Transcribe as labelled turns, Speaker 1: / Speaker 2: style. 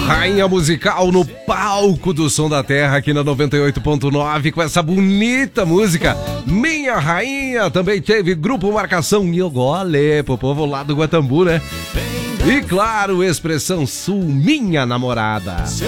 Speaker 1: Rainha musical no palco do Som da Terra aqui na 98.9 com essa bonita música Minha Rainha. Também teve Grupo Marcação Nhogole pro povo lá do Guatambu, né? E claro, Expressão Sul, Minha Namorada.